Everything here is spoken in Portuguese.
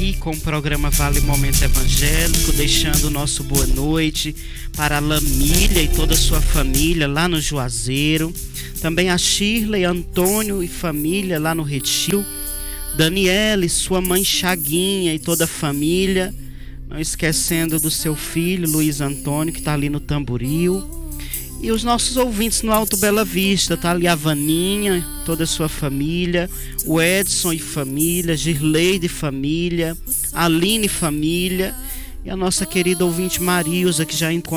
aqui com o programa Vale Momento Evangélico, deixando o nosso boa noite para a Lamília e toda a sua família lá no Juazeiro. Também a Shirley, Antônio e família lá no Retiro. Daniela e sua mãe Chaguinha e toda a família. Não esquecendo do seu filho Luiz Antônio, que está ali no Tamboril. E os nossos ouvintes no Alto Bela Vista, tá ali a Vaninha, toda a sua família, o Edson e família, Girleide e família, a Aline e família, e a nossa querida ouvinte Marilza, que já encontra